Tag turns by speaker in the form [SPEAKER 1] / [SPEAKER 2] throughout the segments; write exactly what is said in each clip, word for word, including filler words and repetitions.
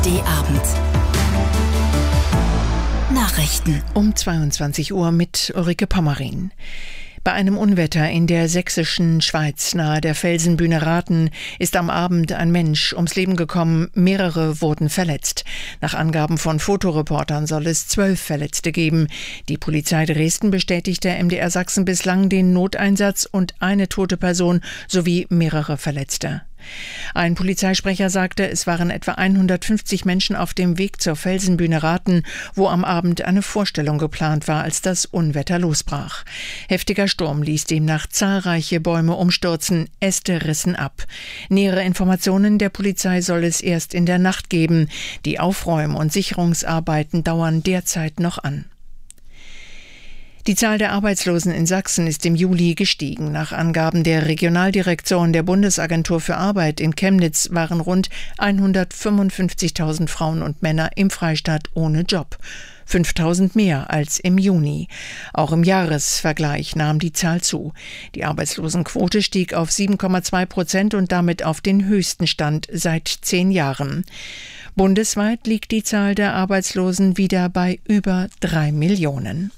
[SPEAKER 1] D Abend. Nachrichten
[SPEAKER 2] um zweiundzwanzig Uhr mit Ulrike Pommerin. Bei einem Unwetter in der sächsischen Schweiz nahe der Felsenbühne Rathen ist am Abend ein Mensch ums Leben gekommen, mehrere wurden verletzt. Nach Angaben von Fotoreportern soll es zwölf Verletzte geben. Die Polizei Dresden bestätigte M D R Sachsen bislang den Noteinsatz und eine tote Person sowie mehrere Verletzte. Ein Polizeisprecher sagte, es waren etwa hundertfünfzig Menschen auf dem Weg zur Felsenbühne Rathen, wo am Abend eine Vorstellung geplant war, als das Unwetter losbrach. Heftiger Sturm ließ demnach zahlreiche Bäume umstürzen, Äste rissen ab. Nähere Informationen der Polizei soll es erst in der Nacht geben. Die Aufräum- und Sicherungsarbeiten dauern derzeit noch an. Die Zahl der Arbeitslosen in Sachsen ist im Juli gestiegen. Nach Angaben der Regionaldirektion der Bundesagentur für Arbeit in Chemnitz waren rund hundertfünfundfünfzigtausend Frauen und Männer im Freistaat ohne Job. fünftausend mehr als im Juni. Auch im Jahresvergleich nahm die Zahl zu. Die Arbeitslosenquote stieg auf sieben Komma zwei Prozent und damit auf den höchsten Stand seit zehn Jahren. Bundesweit liegt die Zahl der Arbeitslosen wieder bei über drei Millionen.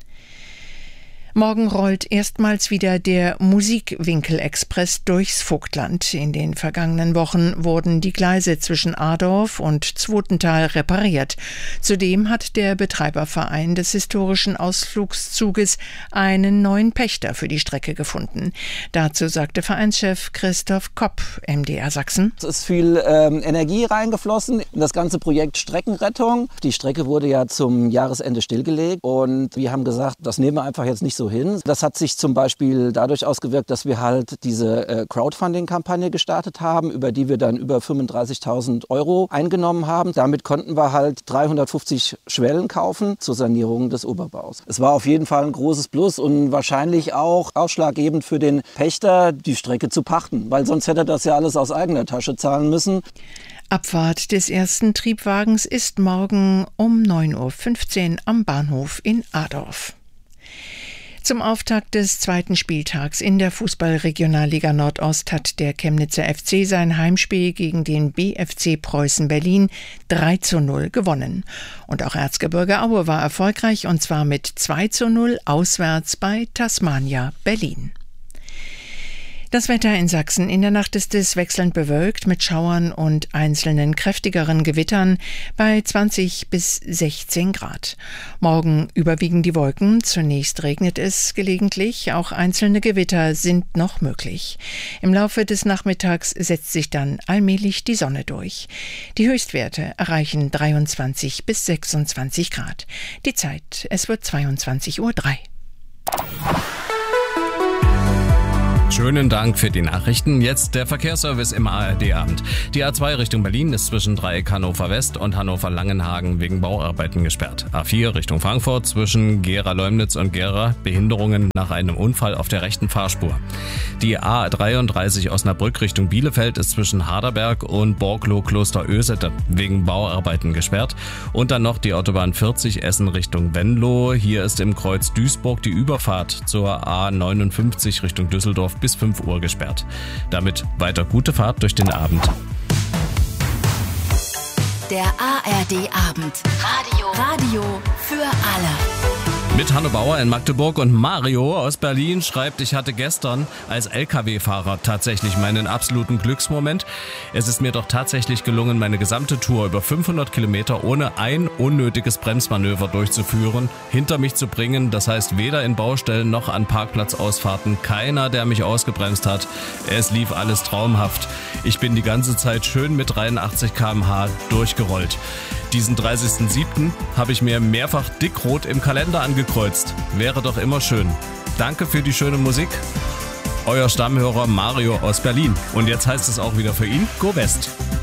[SPEAKER 2] Morgen rollt erstmals wieder der Musikwinkel-Express durchs Vogtland. In den vergangenen Wochen wurden die Gleise zwischen Adorf und Zwotental repariert. Zudem hat der Betreiberverein des historischen Ausflugszuges einen neuen Pächter für die Strecke gefunden. Dazu sagte Vereinschef Christoph Kopp, M D R Sachsen.
[SPEAKER 3] Es ist viel ähm, Energie reingeflossen in das ganze Projekt Streckenrettung. Die Strecke wurde ja zum Jahresende stillgelegt und wir haben gesagt, das nehmen wir einfach jetzt nicht so hin. Das hat sich zum Beispiel dadurch ausgewirkt, dass wir halt diese äh, Crowdfunding-Kampagne gestartet haben, über die wir dann über fünfunddreißigtausend Euro eingenommen haben. Damit konnten wir halt dreihundertfünfzig Schwellen kaufen zur Sanierung des Oberbaus. Es war auf jeden Fall ein großes Plus und wahrscheinlich auch ausschlaggebend für den Pächter, die Strecke zu pachten, weil sonst hätte er das ja alles aus eigener Tasche zahlen müssen.
[SPEAKER 2] Abfahrt des ersten Triebwagens ist morgen um neun Uhr fünfzehn am Bahnhof in Adorf. Zum Auftakt des zweiten Spieltags in der Fußball-Regionalliga Nordost hat der Chemnitzer F C sein Heimspiel gegen den B F C Preußen Berlin drei zu null gewonnen. Und auch Erzgebirge Aue war erfolgreich, und zwar mit zwei zu null auswärts bei Tasmania Berlin. Das Wetter in Sachsen. In der Nacht ist es wechselnd bewölkt mit Schauern und einzelnen kräftigeren Gewittern bei zwanzig bis sechzehn Grad. Morgen überwiegen die Wolken. Zunächst regnet es gelegentlich. Auch einzelne Gewitter sind noch möglich. Im Laufe des Nachmittags setzt sich dann allmählich die Sonne durch. Die Höchstwerte erreichen dreiundzwanzig bis sechsundzwanzig Grad. Die Zeit, es wird zweiundzwanzig Uhr drei.
[SPEAKER 4] Schönen Dank für die Nachrichten. Jetzt der Verkehrsservice im A R D-Abend. Die A zwei Richtung Berlin ist zwischen Dreieck Hannover West und Hannover-Langenhagen wegen Bauarbeiten gesperrt. A vier Richtung Frankfurt zwischen Gera-Leumnitz und Gera Behinderungen nach einem Unfall auf der rechten Fahrspur. Die A dreiunddreißig Osnabrück Richtung Bielefeld ist zwischen Harderberg und Borglow-Klosterösete wegen Bauarbeiten gesperrt. Und dann noch die Autobahn vierzig Essen Richtung Venlo. Hier ist im Kreuz Duisburg die Überfahrt zur A neunundfünfzig Richtung Düsseldorf bis fünf Uhr gesperrt. Damit weiter gute Fahrt durch den Abend.
[SPEAKER 1] Der A R D-Abend. Radio. Radio für alle.
[SPEAKER 4] Mit Hanno Bauer in Magdeburg und Mario aus Berlin schreibt, ich hatte gestern als L K W-Fahrer tatsächlich meinen absoluten Glücksmoment. Es ist mir doch tatsächlich gelungen, meine gesamte Tour über fünfhundert Kilometer ohne ein unnötiges Bremsmanöver durchzuführen, hinter mich zu bringen. Das heißt, weder in Baustellen noch an Parkplatzausfahrten, keiner, der mich ausgebremst hat. Es lief alles traumhaft. Ich bin die ganze Zeit schön mit dreiundachtzig Kilometer pro Stunde durchgerollt. Diesen dreißigsten siebten habe ich mir mehrfach dickrot im Kalender angekreuzt. Wäre doch immer schön. Danke für die schöne Musik. Euer Stammhörer Mario aus Berlin. Und jetzt heißt es auch wieder für ihn, Go West.